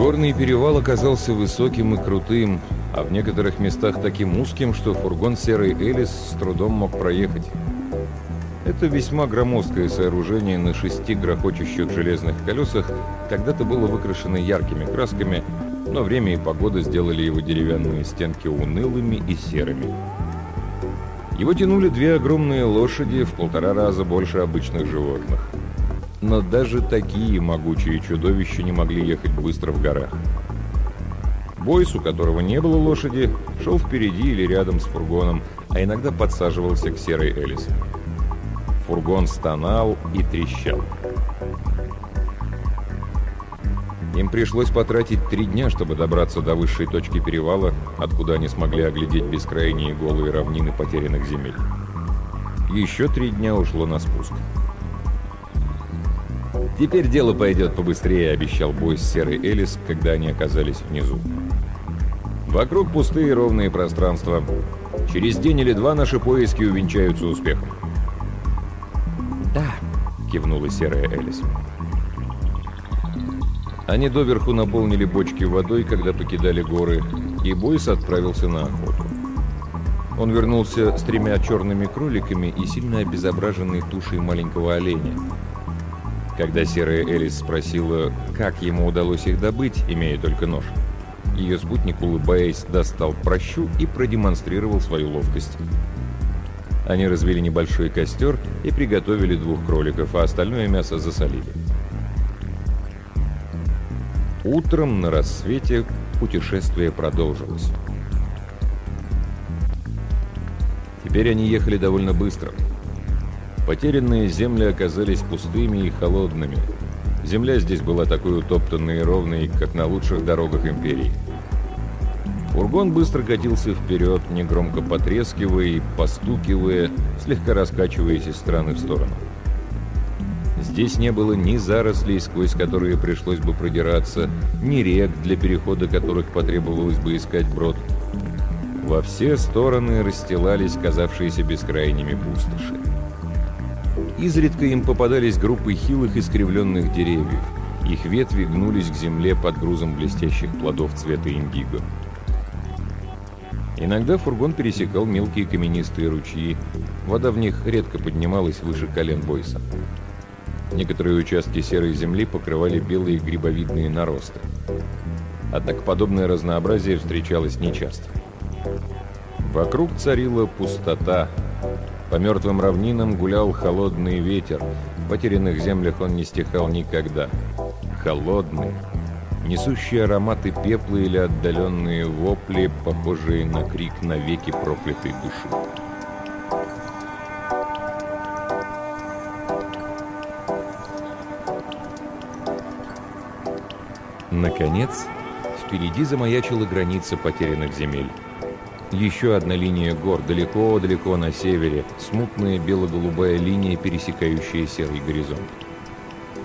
Горный перевал оказался высоким и крутым, а в некоторых местах таким узким, что фургон «Серый Элис» с трудом мог проехать. Это весьма громоздкое сооружение на 6 грохочущих железных колесах когда-то было выкрашено яркими красками, но время и погода сделали его деревянные стенки унылыми и серыми. Его тянули 2 огромные лошади в 1,5 раза больше обычных животных. Но даже такие могучие чудовища не могли ехать быстро в горах. Бойс, у которого не было лошади, шел впереди или рядом с фургоном, а иногда подсаживался к «Серой Элис». Фургон стонал и трещал. Им пришлось потратить 3 дня, чтобы добраться до высшей точки перевала, откуда они смогли оглядеть бескрайние голые равнины потерянных земель. Еще 3 дня ушло на спуск. «Теперь дело пойдет побыстрее», — обещал Бойс «Серый Элис», когда они оказались внизу. «Вокруг пустые ровные пространства. Через день или 2 наши поиски увенчаются успехом». «Да», — кивнула «Серая Элис». Они доверху наполнили бочки водой, когда покидали горы, и Бойс отправился на охоту. Он вернулся с 3 черными кроликами и сильно обезображенной тушей маленького оленя. Когда «Серая Элис» спросила, как ему удалось их добыть, имея только нож, ее спутник, улыбаясь, достал пращу и продемонстрировал свою ловкость. Они развели небольшой костер и приготовили 2 кроликов, а остальное мясо засолили. Утром на рассвете путешествие продолжилось. Теперь они ехали довольно быстро. Потерянные земли оказались пустыми и холодными. Земля здесь была такой утоптанной и ровной, как на лучших дорогах империи. Фургон быстро катился вперед, негромко потрескивая и постукивая, слегка раскачиваясь из стороны в сторону. Здесь не было ни зарослей, сквозь которые пришлось бы продираться, ни рек, для перехода которых потребовалось бы искать брод. Во все стороны расстилались казавшиеся бескрайними пустоши. Изредка им попадались группы хилых искривленных деревьев. Их ветви гнулись к земле под грузом блестящих плодов цвета индиго. Иногда фургон пересекал мелкие каменистые ручьи. Вода в них редко поднималась выше колен Бойса. Некоторые участки серой земли покрывали белые грибовидные наросты. Однако подобное разнообразие встречалось нечасто. Вокруг царила пустота. По мертвым равнинам гулял холодный ветер. В потерянных землях он не стихал никогда. Холодный, несущий ароматы пепла или отдаленные вопли, похожие на крик навеки проклятой души. Наконец, впереди замаячила граница потерянных земель. Еще одна линия гор, далеко-далеко на севере, смутная бело-голубая линия, пересекающая серый горизонт.